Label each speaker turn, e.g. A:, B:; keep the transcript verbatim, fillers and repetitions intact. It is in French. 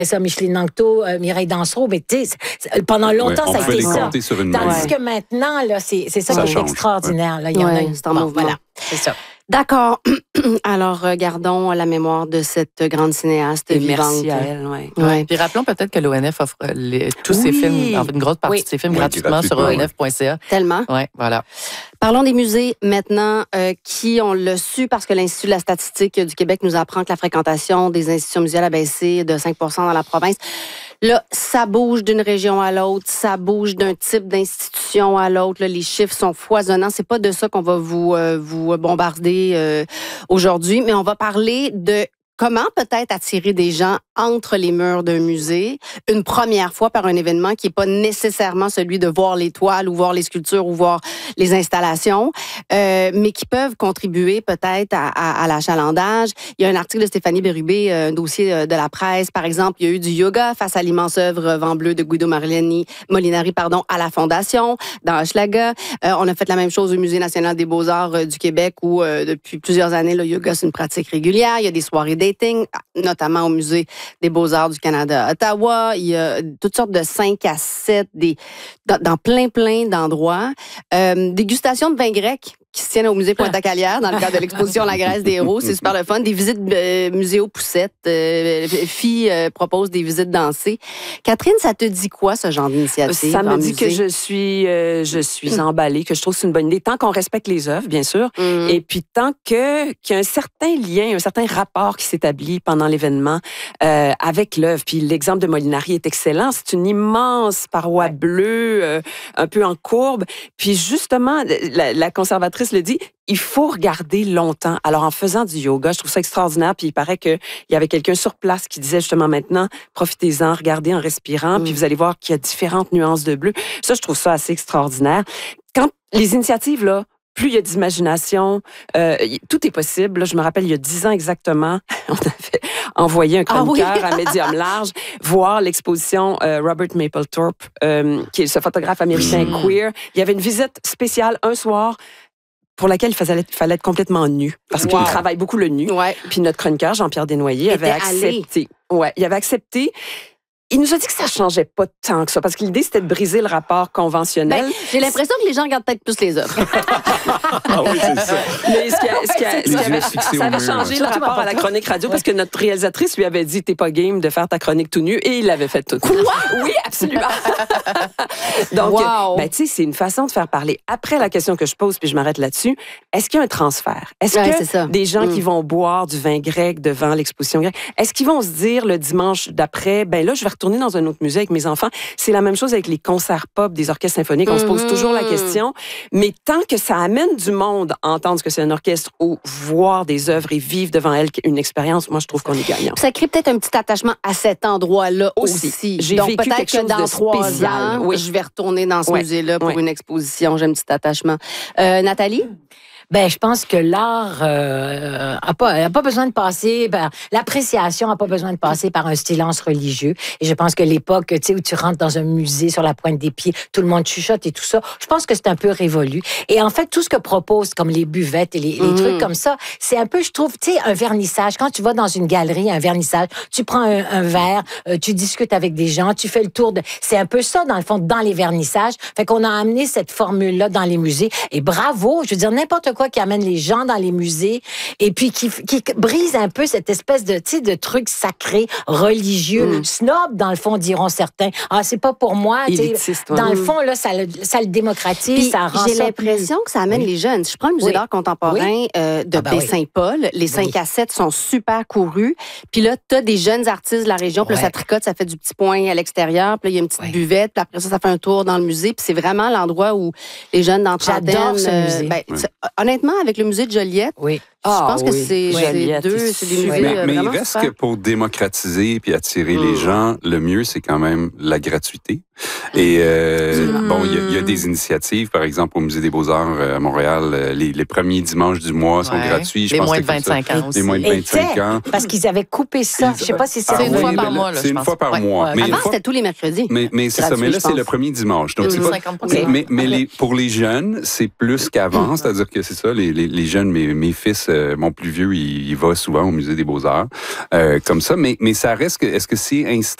A: ça, Micheline Anctot, euh, Mireille Dansereau, mais tu sais, pendant longtemps,
B: ouais,
A: ça a été ça.
B: Sur une
A: Tandis
B: ouais.
A: que maintenant, là, c'est, c'est ça, ça qui est extraordinaire.
C: Ouais.
A: Là. Il y en
C: ouais,
A: a une...
C: c'est en
A: bon,
C: mouvement.
A: Voilà, c'est ça.
C: D'accord. Alors, gardons la mémoire de cette grande cinéaste
D: Et
C: vivante.
D: Merci à elle, oui.
C: Ouais.
D: Ouais. Puis rappelons peut-être que l'O N F offre les, tous
C: oui.
D: ses films, en fait, une grosse partie
C: oui.
D: de ses films
B: oui,
D: gratuitement,
B: gratuitement
D: sur O N F point C A.
C: Tellement.
D: Oui, voilà.
C: Parlons des musées maintenant, euh, qui, on l'a su parce que l'Institut de la statistique du Québec nous apprend que la fréquentation des institutions muséales a baissé de cinq pour cent dans la province. Là, ça bouge d'une région à l'autre, ça bouge d'un type d'institution à l'autre. Là, les chiffres sont foisonnants. C'est pas de ça qu'on va vous euh, vous bombarder euh, aujourd'hui, mais on va parler de comment peut-être attirer des gens entre les murs d'un musée une première fois par un événement qui n'est pas nécessairement celui de voir les toiles ou voir les sculptures ou voir les installations, euh, mais qui peuvent contribuer peut-être à, à, à l'achalandage. Il y a un article de Stéphanie Bérubé, un dossier de la presse, par exemple. Il y a eu du yoga face à l'immense œuvre Vent bleu de Guido Molinari, Molinari pardon, à la Fondation, dans Hochelaga. Euh, on a fait la même chose au Musée national des beaux-arts euh, du Québec où, euh, depuis plusieurs années, le yoga, c'est une pratique régulière. Il y a des soirées dating, notamment au Musée des beaux-arts du Canada à Ottawa. Il y a toutes sortes de cinq à sept des, dans, dans plein, plein d'endroits. Euh, dégustation de vin grec qui se tiennent au musée Pointe-à-Calière dans le cadre de l'exposition La Grèce des héros. C'est super le fun. Des visites euh, musée aux poussettes. Euh, Fille euh, propose des visites dansées. Catherine, ça te dit quoi, ce genre d'initiative?
E: Ça me dit
C: musée?
E: que je suis, euh, je suis emballée, que je trouve que c'est une bonne idée. Tant qu'on respecte les œuvres, bien sûr,
C: Mm.
E: et puis tant que, qu'il y a un certain lien, un certain rapport qui s'établit pendant l'événement euh, avec l'œuvre. Puis l'exemple de Molinari est excellent. C'est une immense paroi bleue, euh, un peu en courbe. Puis justement, la, la conservatrice le dit, il faut regarder longtemps. Alors, en faisant du yoga, je trouve ça extraordinaire. Puis il paraît qu'il y avait quelqu'un sur place qui disait justement maintenant, profitez-en, regardez en respirant, mm. puis vous allez voir qu'il y a différentes nuances de bleu. Ça, je trouve ça assez extraordinaire. Quand les initiatives, là, plus il y a d'imagination, euh, tout est possible. Là, je me rappelle, il y a dix ans exactement, on avait envoyé un chroniqueur
C: ah oui?
E: à Médium Large voir l'exposition euh, Robert Mapplethorpe, euh, qui est ce photographe américain mmh. queer. Il y avait une visite spéciale un soir pour laquelle il fallait, il fallait être complètement nu, parce wow. qu'il travaille beaucoup le nu.
C: Ouais.
E: Puis notre chroniqueur, Jean-Pierre Desnoyers, avait accepté. Ouais, il avait accepté. Il nous a dit que ça changeait pas tant que ça, parce que l'idée, c'était de briser le rapport conventionnel.
C: Ben, j'ai l'impression que les gens regardent peut-être plus les œuvres.
B: Ah oui, c'est ça.
E: Mais ce qui, a, ce qui, a, ce qui avait, ça avait changé le rapport à la chronique radio, parce que notre réalisatrice lui avait dit, t'es pas game de faire ta chronique tout nu, et il l'avait fait tout nu. Oui, absolument. Donc, wow. ben, tu sais, c'est une façon de faire parler. Après, la question que je pose, puis je m'arrête là-dessus, est-ce qu'il y a un transfert? Est-ce
C: ouais,
E: que
C: c'est
E: des gens
C: mm.
E: qui vont boire du vin grec devant l'exposition grecque, est-ce qu'ils vont se dire le dimanche d'après, ben là, je vais retourner dans un autre musée avec mes enfants? C'est la même chose avec les concerts pop des orchestres symphoniques. On mm-hmm. se pose toujours la question. Mais tant que ça amène du monde à entendre ce que c'est un orchestre ou voir des œuvres et vivre devant elles une expérience, moi, je trouve qu'on est gagnant.
C: Ça crée peut-être un petit attachement à cet endroit-là aussi. aussi.
E: J'ai
C: Donc,
E: vécu
C: peut-être que dans trois ans,
E: oui.
C: je vais retourner dans ce
E: ouais.
C: musée-là pour
E: ouais.
C: une exposition. J'ai un petit attachement. Euh, Nathalie?
A: Ben, je pense que l'art euh, a pas a pas besoin de passer par l'appréciation a pas besoin de passer par un silence religieux. Et je pense que l'époque, tu sais, où tu rentres dans un musée sur la pointe des pieds, tout le monde chuchote et tout ça, je pense que c'est un peu révolu. Et en fait, tout ce que propose comme les buvettes et les, les mmh. trucs comme ça, c'est un peu, je trouve, tu sais, un vernissage. Quand tu vas dans une galerie, un vernissage, tu prends un, un verre, euh, tu discutes avec des gens, tu fais le tour de. C'est un peu ça dans le fond dans les vernissages. Fait qu'on a amené cette formule-là dans les musées. Et bravo, je veux dire n'importe quoi qui amène les gens dans les musées et puis qui, qui brise un peu cette espèce de, tu sais, de truc sacré, religieux, mm. snob, dans le fond, diront certains. Ah, c'est pas pour moi.
E: Élitiste,
A: dans ouais. le fond, là, ça le, ça le démocratise, puis ça rend
C: j'ai
A: ça
C: l'impression
A: plus...
C: que ça amène oui. les jeunes. Si je prends le musée oui. d'art contemporain oui. euh, de ah ben Baie-Saint-Paul, oui. les cinq à sept sont super courus. Puis là, t'as des jeunes artistes de la région, puis ouais. là, ça tricote, ça fait du petit point à l'extérieur, puis là, il y a une petite ouais. buvette, puis après ça, ça fait un tour dans le musée, puis c'est vraiment l'endroit où les jeunes dans
A: J'adore ce
C: euh,
A: musée.
C: Ben, ouais. Honnêtement, avec le musée de Joliette,
A: oui.
C: je pense
E: ah,
C: que
E: oui.
C: c'est
E: oui.
C: deux, c'est des musées
B: mais,
C: euh,
B: mais il
C: vraiment
B: reste
C: super.
B: que pour démocratiser puis attirer mmh. les gens, le mieux, c'est quand même la gratuité. Et euh,
E: Mm.
B: bon, il y, a- il y a des initiatives, par exemple, au Musée des Beaux-Arts euh, à Montréal, euh, les, les premiers dimanches du mois sont
D: Ouais.
B: gratuits. Je
D: Les
B: pense
D: moins
B: que
D: de
B: c'est comme ça.
D: vingt-cinq ans aussi.
B: Les moins de vingt-cinq
A: Était,
B: ans.
A: parce qu'ils avaient coupé ça. Je sais pas si c'est
D: C'est une
B: Ah
D: fois
B: oui,
D: par
B: ben là,
D: mois, là,
B: C'est
D: je
B: une
D: pense.
B: fois par
D: Ouais.
B: mois.
D: Ouais.
B: Mais,
C: Avant,
B: une fois-
C: c'était tous les mercredis.
B: mais, mais c'est ça.
C: gratuit,
B: Mais là,
C: je
B: c'est
C: pense.
B: le premier dimanche. Donc,
D: Ou
B: c'est pas,
D: cinquante pour cent.
B: mais mais, mais les, pour les jeunes, c'est plus qu'avant. C'est-à-dire que c'est ça, les, les, les jeunes, mes, mes fils, euh, mon plus vieux, il, il va souvent au Musée des Beaux-Arts, euh, comme ça. Mais, mais ça reste que, est-ce que c'est installé?